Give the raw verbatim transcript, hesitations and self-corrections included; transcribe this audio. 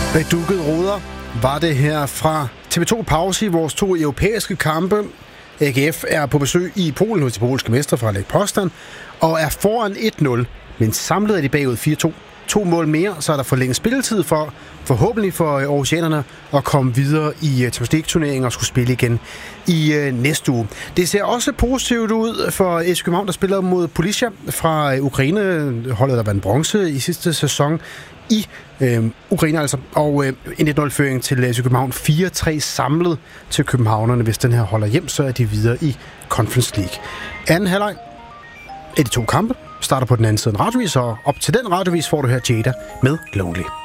Bedukket ruder var det her fra T V to Pause i vores to europæiske kampe. A G F er på besøg i Polen hos de polske mestre fra Lech Poznan og er foran et nul, men samlet er de bagud fire to. To mål mere, så er der forlænget spilletid for forhåbentlig for aarhusianerne at komme videre i Champions League-turneringen og skulle spille igen i øh, næste uge. Det ser også positivt ud for S K København, der spiller mod Polisia fra Ukraine. Holdet der vandt bronze i sidste sæson i øh, Ukraine altså. Og øh, en et nul-føring til S K København. fire tre samlet til københavnerne. Hvis den her holder hjem, så er de videre i Conference League. Anden halvleg af de to kampe starter på den anden side af en radiovis, og op til den radiovis får du her Jada med Lonely.